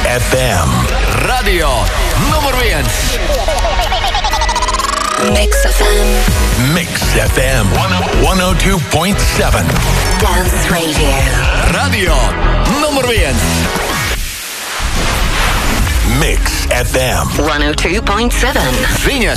FM. Radio numur 1. Mix FM. Mix FM 102.7. Dance Radio. Radio numur 1. Mix FM 102.7. Ziņas.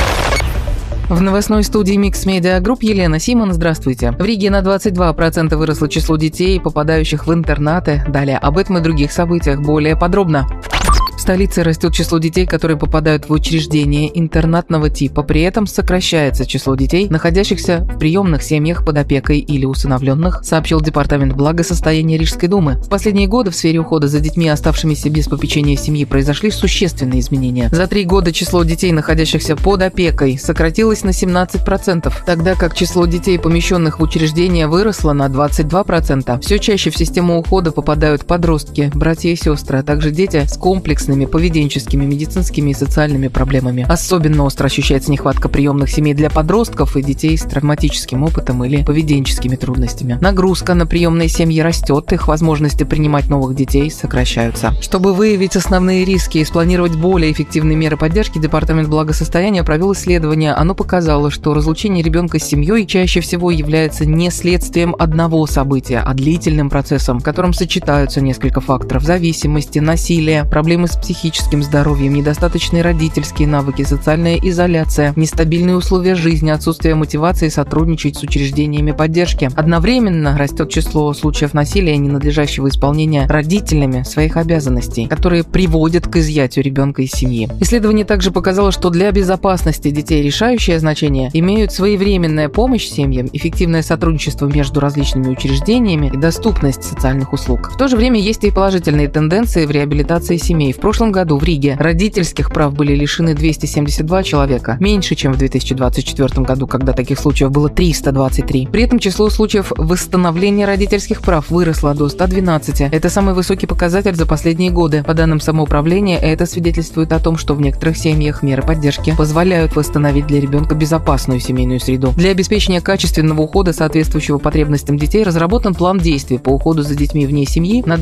В новостной студии Mix Media Group Елена Симон. Здравствуйте. В Риге на 22% выросло число детей, попадающих в интернаты. Далее об этом и других событиях более подробно. В столице растет число детей, которые попадают в учреждения интернатного типа. При этом сокращается число детей, находящихся в приемных семьях под опекой или усыновленных, сообщил Департамент благосостояния Рижской думы. В последние годы в сфере ухода за детьми, оставшимися без попечения семьи, произошли существенные изменения. За 3 года число детей, находящихся под опекой, сократилось на 17%, тогда как число детей, помещенных в учреждения, выросло на 22%. Все чаще в систему ухода попадают подростки, братья и сестры, а также дети с комплексными поведенческими, медицинскими и социальными проблемами. Особенно остро ощущается нехватка приемных семей для подростков и детей с травматическим опытом или поведенческими трудностями. Нагрузка на приемные семьи растет, их возможности принимать новых детей сокращаются. Чтобы выявить основные риски и спланировать более эффективные меры поддержки, Департамент благосостояния провел исследование. Оно показало, что разлучение ребенка с семьей чаще всего является не следствием одного события, а длительным процессом, в котором сочетаются несколько факторов: зависимости, насилие, проблемы с психическим здоровьем, недостаточные родительские навыки, социальная изоляция, нестабильные условия жизни, отсутствие мотивации сотрудничать с учреждениями поддержки. Одновременно растет число случаев насилия и ненадлежащего исполнения родителями своих обязанностей, которые приводят к изъятию ребенка из семьи. Исследование также показало, что для безопасности детей решающее значение имеют своевременная помощь семьям, эффективное сотрудничество между различными учреждениями и доступность социальных услуг. В то же время есть и положительные тенденции в реабилитации семей. В прошлом году в Риге родительских прав были лишены 272 человека, меньше, чем в 2024 году, когда таких случаев было 323. При этом число случаев восстановления родительских прав выросло до 112. Это самый высокий показатель за последние годы. По данным самоуправления, это свидетельствует о том, что в некоторых семьях меры поддержки позволяют восстановить для ребенка безопасную семейную среду. Для обеспечения качественного ухода, соответствующего потребностям детей, разработан план действий по уходу за детьми вне семьи на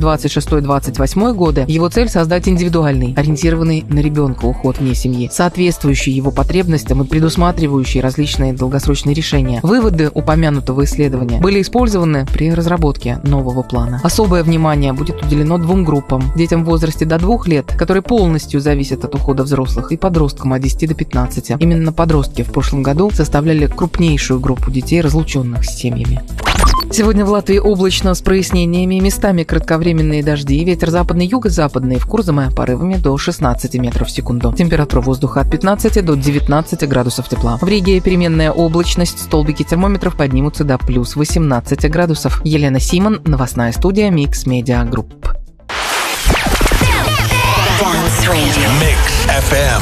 2026-2028 годы. Его цель — создать индивидуальный, ориентированный на ребенка уход вне семьи, соответствующий его потребностям и предусматривающий различные долгосрочные решения. Выводы упомянутого исследования были использованы при разработке нового плана. Особое внимание будет уделено 2 группам: детям в возрасте до 2 лет, которые полностью зависят от ухода взрослых, и подросткам от 10 до 15. Именно подростки в прошлом году составляли крупнейшую группу детей, разлученных с семьями. Сегодня в Латвии облачно с прояснениями, местами кратковременные дожди, ветер западный, юго-западный, в Курзаме порывами до 16 метров в секунду. Температура воздуха от 15 до 19 градусов тепла. В Риге переменная облачность, столбики термометров поднимутся до плюс 18 градусов. Елена Симон, новостная студия Mix Media Group. Mix FM.